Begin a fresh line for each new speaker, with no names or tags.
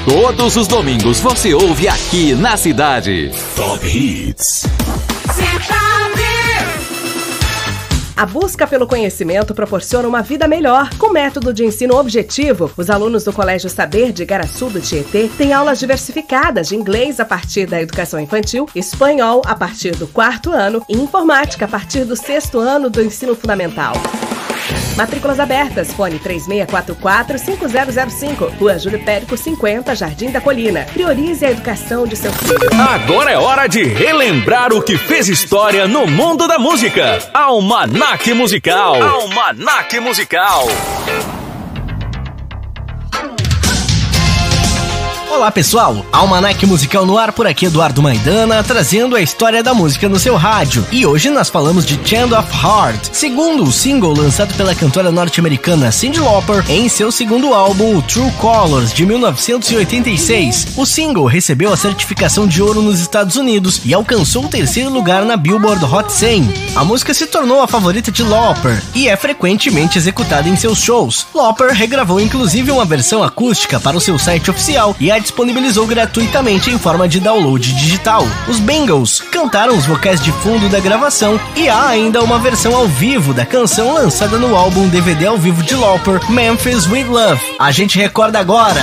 Todos os domingos você ouve aqui na cidade.
Top Hits.
A busca pelo conhecimento proporciona uma vida melhor. Com método de ensino objetivo, os alunos do Colégio Saber de Igaraçu do Tietê têm aulas diversificadas de inglês a partir da educação infantil, espanhol a partir do 4º ano e informática a partir do 6º ano do ensino fundamental. Matrículas abertas, fone 3644-5005, Rua Júlio Périco 50, Jardim da Colina. Priorize a educação de seu filho.
Agora é hora de relembrar o que fez história no mundo da música. Almanac Musical. Almanac Musical.
Olá pessoal, Almanac Musical no ar, por aqui Eduardo Maidana, trazendo a história da música no seu rádio. E hoje nós falamos de Chained of Heart, segundo o single lançado pela cantora norte-americana Cyndi Lauper em seu segundo álbum, o True Colors, de 1986. O single recebeu a certificação de ouro nos Estados Unidos e alcançou o 3º lugar na Billboard Hot 100. A música se tornou a favorita de Lauper e é frequentemente executada em seus shows. Lauper regravou inclusive uma versão acústica para o seu site oficial e a disponibilizou gratuitamente em forma de download digital. Os Bangles cantaram os vocais de fundo da gravação e há ainda uma versão ao vivo da canção lançada no álbum DVD ao vivo de Lauper, Memphis with Love. A gente recorda agora.